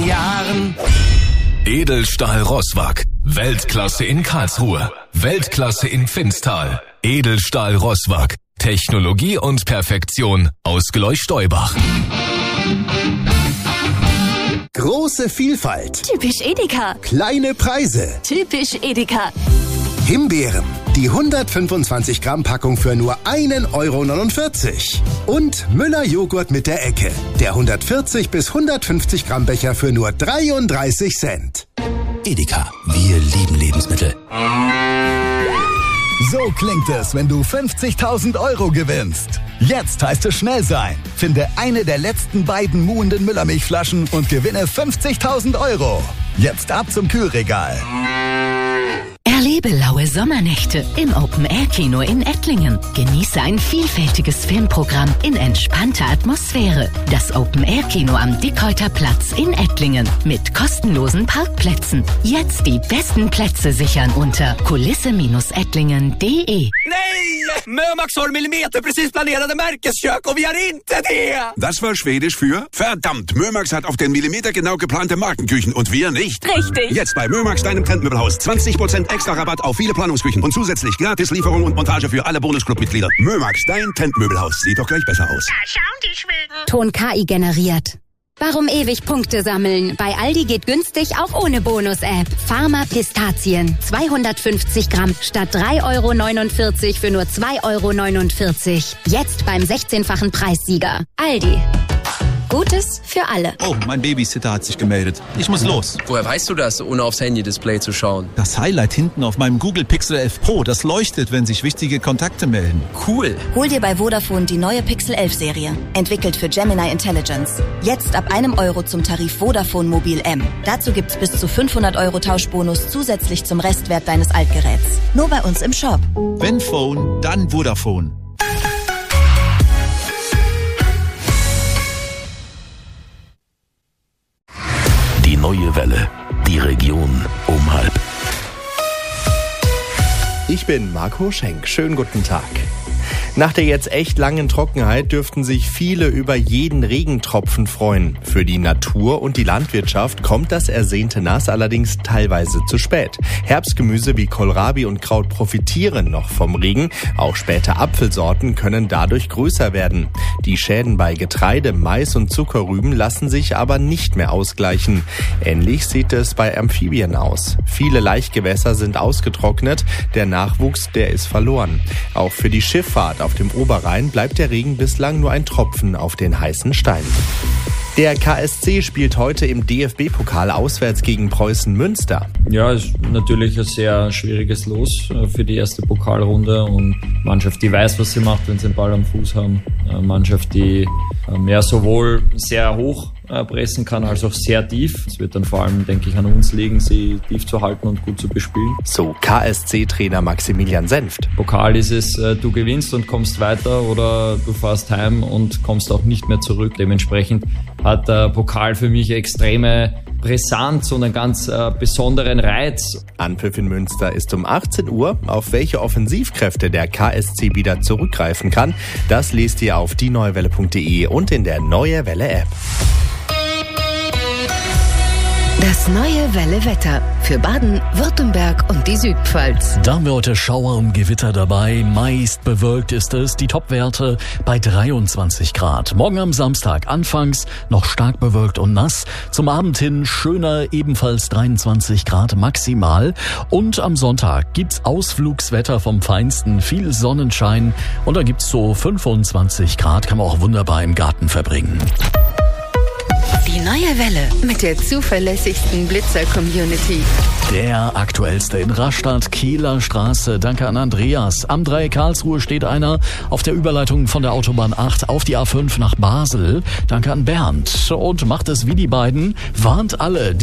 Jahren. Edelstahl Roßwag. Weltklasse in Karlsruhe. Weltklasse in Pfinztal. Edelstahl Roßwag. Technologie und Perfektion aus Gleuch-Steubach. Große Vielfalt. Typisch Edeka. Kleine Preise. Typisch Edeka. Himbeeren. Die 125 Gramm Packung für nur 1,49 €. Und Müller Joghurt mit der Ecke. Der 140 bis 150 Gramm Becher für nur 33 Cent. Edeka. Wir lieben Lebensmittel. So klingt es, wenn du 50.000 € gewinnst. Jetzt heißt es schnell sein. Finde eine der letzten beiden muhenden Müllermilchflaschen und gewinne 50.000 €. Jetzt ab zum Kühlregal. Erlebe laue Sommernächte im Open-Air-Kino in Ettlingen. Genieße ein vielfältiges Filmprogramm in entspannter Atmosphäre. Das Open-Air-Kino am Dickhäuter Platz in Ettlingen mit kostenlosen Parkplätzen. Jetzt die besten Plätze sichern unter kulisse-ettlingen.de. Nej! Mömax har millimeterprecis planerade Märkeskök och vi har inte det! Das war Schwedisch für verdammt. Mömax hat auf den Millimeter genau geplante Markenküchen und wir nicht. Richtig. Jetzt bei Mömax, deinem Trendmöbelhaus. 20% extra Rabatt auf viele Planungsküchen und zusätzlich Gratislieferung und Montage für alle Bonusclub-Mitglieder. Mömax, dein Trendmöbelhaus. Sieht doch gleich besser aus. Schauen die Schweden. Ton KI generiert. Warum ewig Punkte sammeln? Bei Aldi geht günstig auch ohne Bonus-App. Pharma Pistazien. 250 Gramm statt 3,49 € für nur 2,49 €. Jetzt beim 16-fachen Preissieger. Aldi. Gutes für alle. Oh, mein Babysitter hat sich gemeldet. Ich muss los. Woher weißt du das, ohne aufs Handy-Display zu schauen? Das Highlight hinten auf meinem Google Pixel 11 Pro, das leuchtet, wenn sich wichtige Kontakte melden. Cool. Hol dir bei Vodafone die neue Pixel 11 Serie. Entwickelt für Gemini Intelligence. Jetzt ab €1 zum Tarif Vodafone Mobil M. Dazu gibt's bis zu 500 € Tauschbonus zusätzlich zum Restwert deines Altgeräts. Nur bei uns im Shop. Wenn Phone, dann Vodafone. Die neue Welle. Die Region um 12:30. Ich bin Marco Schenk. Schönen guten Tag. Nach der jetzt echt langen Trockenheit dürften sich viele über jeden Regentropfen freuen. Für die Natur und die Landwirtschaft kommt das ersehnte Nass allerdings teilweise zu spät. Herbstgemüse wie Kohlrabi und Kraut profitieren noch vom Regen. Auch späte Apfelsorten können dadurch größer werden. Die Schäden bei Getreide, Mais und Zuckerrüben lassen sich aber nicht mehr ausgleichen. Ähnlich sieht es bei Amphibien aus. Viele Laichgewässer sind ausgetrocknet. Der Nachwuchs, der ist verloren. Auch für die Schifffahrt auf dem Oberrhein bleibt der Regen bislang nur ein Tropfen auf den heißen Stein. Der KSC spielt heute im DFB-Pokal auswärts gegen Preußen Münster. Ja, ist natürlich ein sehr schwieriges Los für die erste Pokalrunde und Mannschaft, die weiß, was sie macht, wenn sie den Ball am Fuß haben. Mannschaft, die sowohl sehr hoch pressen kann, als auch sehr tief. Es wird dann vor allem, denke ich, an uns liegen, sie tief zu halten und gut zu bespielen. So KSC-Trainer Maximilian Senft. Pokal ist es, du gewinnst und kommst weiter oder du fährst heim und kommst auch nicht mehr zurück. Dementsprechend hat der Pokal für mich extreme Brisanz und einen ganz besonderen Reiz. Anpfiff in Münster ist um 18 Uhr. Auf welche Offensivkräfte der KSC wieder zurückgreifen kann, das lest ihr auf dieneuewelle.de und in der Neue Welle App. Das Neue Welle Wetter für Baden, Württemberg und die Südpfalz. Da haben wir heute Schauer und Gewitter dabei. Meist bewölkt ist es. Die Topwerte bei 23 Grad. Morgen am Samstag anfangs noch stark bewölkt und nass. Zum Abend hin schöner, ebenfalls 23 Grad maximal. Und am Sonntag gibt's Ausflugswetter vom Feinsten. Viel Sonnenschein. Und da gibt's so 25 Grad. Kann man auch wunderbar im Garten verbringen. Die Neue Welle mit der zuverlässigsten Blitzer-Community. Der aktuellste in Rastatt, Kieler Straße. Danke an Andreas. Am Dreieck Karlsruhe steht einer auf der Überleitung von der Autobahn 8 auf die A5 nach Basel. Danke an Bernd. Und macht es wie die beiden, warnt alle.